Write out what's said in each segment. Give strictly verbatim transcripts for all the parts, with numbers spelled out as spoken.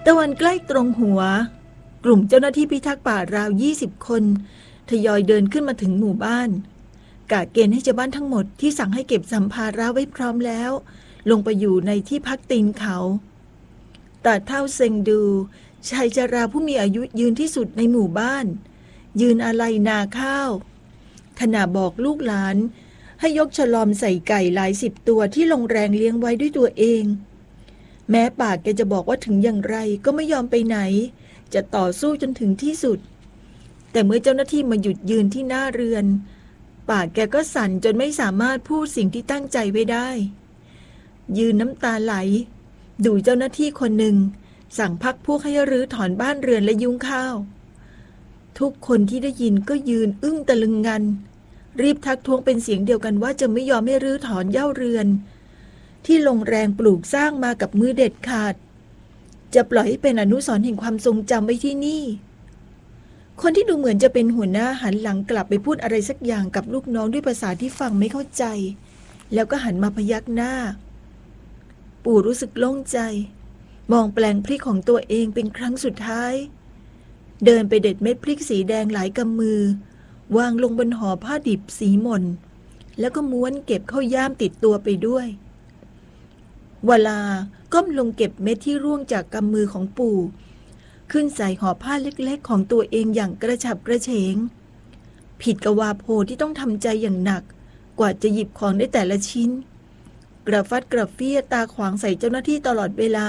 ตะวันใกล้ตรงหัวกลุ่มเจ้าหน้าที่พิทักษ์ป่าราวยี่สิบคนทยอยเดินขึ้นมาถึงหมู่บ้านกะเกณฑ์ให้ชาวบ้านทั้งหมดที่สั่งให้เก็บสัมภาระไว้พร้อมแล้วลงไปอยู่ในที่พักตีนเขาตาเฒ่าเซ็งดูชายชราผู้มีอายุยืนที่สุดในหมู่บ้านยืนอาลัยนาข้าวขณะบอกลูกหลานให้ยกฉลอมใส่ไก่หลายสิบตัวที่ลงแรงเลี้ยงไว้ด้วยตัวเองแม้ปากแกจะบอกว่าถึงอย่างไรก็ไม่ยอมไปไหนจะต่อสู้จนถึงที่สุดแต่เมื่อเจ้าหน้าที่มาหยุดยืนที่หน้าเรือนปากแกก็สั่นจนไม่สามารถพูดสิ่งที่ตั้งใจไว้ได้ยืนน้ำตาไหลดูเจ้าหน้าที่คนหนึ่งสั่งพักพวกให้รื้อถอนบ้านเรือนและยุ้งข้าวทุกคนที่ได้ยินก็ยืนอึ้งตะลึงงันรีบทักท้วงเป็นเสียงเดียวกันว่าจะไม่ยอมให้รื้อถอนเหย้าเรือนที่ลงแรงปลูกสร้างมากับมือเด็ดขาดจะปล่อยให้เป็นอนุสรณ์แห่งความทรงจำไว้ที่นี่คนที่ดูเหมือนจะเป็นหัวหน้าหันหลังกลับไปพูดอะไรสักอย่างกับลูกน้องด้วยภาษาที่ฟังไม่เข้าใจแล้วก็หันมาพยักหน้าปู่รู้สึกโล่งใจมองแปลงพริกของตัวเองเป็นครั้งสุดท้ายเดินไปเด็ดเม็ดพริกสีแดงหลายกำมือวางลงบนห่อผ้าดิบสีหม่นแล้วก็ม้วนเก็บเข้าย่ามติดตัวไปด้วยเวลาก้มลงเก็บเม็ดที่ร่วงจากกำมือของปู่ขึ้นใส่ห่อผ้าเล็กๆของตัวเองอย่างกระฉับกระเฉงผิดกับวาโพที่ต้องทำใจอย่างหนักกว่าจะหยิบของได้แต่ละชิ้นกระฟัดกระเฟี้ยตาขวางใส่เจ้าหน้าที่ตลอดเวลา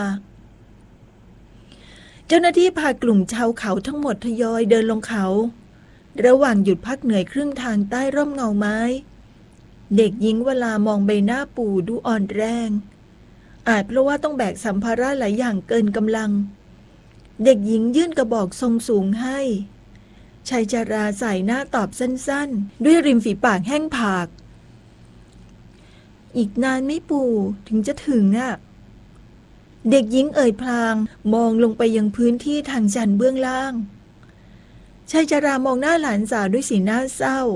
เจ้าหน้าที่พากลุ่มชาวเขาทั้งหมดทยอยเดินลงเขาระหว่างหยุดพักเหนื่อยครึ่งทางใต้ร่มเงาไม้เด็กหญิงเวลามองใบหน้าปู่ดูอ่อนแรงอาจเพราะว่าต้องแบกสัมภาระหลายอย่างเกินกำลังเด็กหญิงยื่นกระบอกทรงสูงให้ชายชราใส่หน้าตอบสั้นๆด้วยริมฝีปากแห้งผากอีกนานไม่ปู่ถึงจะถึงอ่ะเด็กหญิงเอ่ยพลางมองลงไปยังพื้นที่ทางชันเบื้องล่างชายชรามองหน้าหลานสาวด้วยสีหน้าเศร้า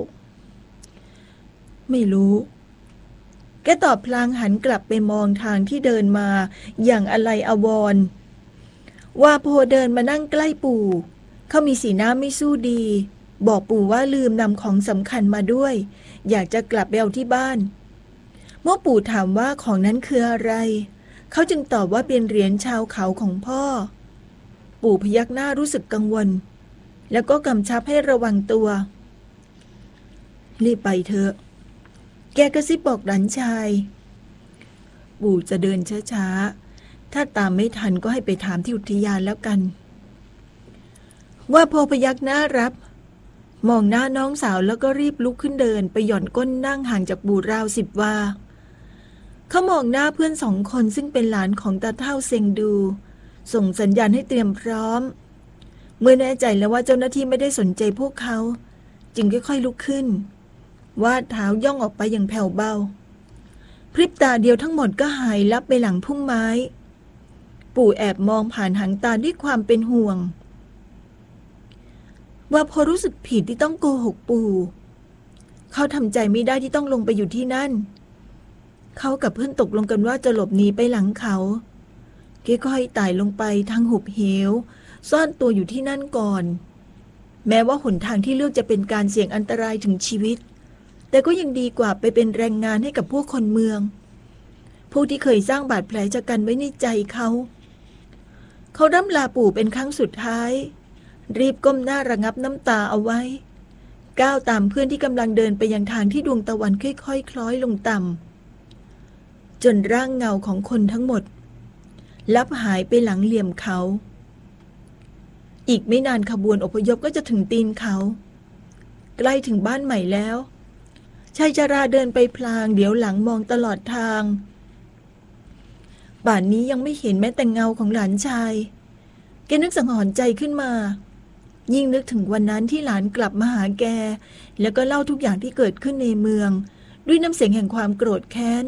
ไม่รู้แกตอบพลางหันกลับไปมองทางที่เดินมาอย่างอะไรอาวรณ์วาโพเดินมานั่งใกล้ปู่เขามีสีหน้าไม่สู้ดีบอกปู่ว่าลืมนำของสำคัญมาด้วยอยากจะกลับไปเอาที่บ้านเมื่อปู่ถามว่าของนั้นคืออะไรเขาจึงตอบว่าเป็นเหรียญชาวเขาของพ่อปู่พยักหน้ารู้สึกกังวลแล้วก็กำชับให้ระวังตัวรีบไปเถอะแกกระซิบบอกหลานชายปู่จะเดินช้าๆถ้าตามไม่ทันก็ให้ไปถามที่อุทยานแล้วกันว่าพอพยักหน้ารับมองหน้าน้องสาวแล้วก็รีบลุกขึ้นเดินไปหย่อนก้นนั่งห่างจากปู่ราวสิบวาเขามองหน้าเพื่อนสองคนซึ่งเป็นหลานของตาเฒ่าเซ็งดูส่งสัญญาณให้เตรียมพร้อมเมื่อแน่ใจแล้วว่าเจ้าหน้าที่ไม่ได้สนใจพวกเขาจึงค่อยๆลุกขึ้นวาดเท้าย่องออกไปอย่างแผ่วเบาพริบตาเดียวทั้งหมดก็หายลับไปหลังพุ่มไม้ปู่แอบมองผ่านหางตาด้วยความเป็นห่วงว่าพอรู้สึกผิดที่ต้องโกหกปู่เขาทำใจไม่ได้ที่ต้องลงไปอยู่ที่นั่นเขากับเพื่อนตกลงกันว่าจะหลบหนีไปหลังเขาค่อยๆไต่ลงไปทางหุบเหวซ่อนตัวอยู่ที่นั่นก่อนแม้ว่าหนทางที่เลือกจะเป็นการเสี่ยงอันตรายถึงชีวิตแต่ก็ยังดีกว่าไปเป็นแรงงานให้กับพวกคนเมืองผู้ที่เคยสร้างบาดแผลชะกันไว้ในใจเขาเขาร่ำลาปู่เป็นครั้งสุดท้ายรีบก้มหน้าระงับน้ำตาเอาไว้ก้าวตามเพื่อนที่กำลังเดินไปยังทางที่ดวงตะวันค่อยๆ ค, คล้อยลงต่ำจนร่างเงาของคนทั้งหมดลับหายไปหลังเหลี่ยมเขาอีกไม่นานขบวนอพยพก็จะถึงตีนเขาใกล้ถึงบ้านใหม่แล้วชายชราเดินไปพลางเดี๋ยวหลังมองตลอดทางป่านนี้ยังไม่เห็นแม้แต่เงาของหลานชายแกนึกสังหรณ์ใจขึ้นมายิ่งนึกถึงวันนั้นที่หลานกลับมาหาแกแล้วก็เล่าทุกอย่างที่เกิดขึ้นในเมืองด้วยน้ำเสียงแห่งความโกรธแค้น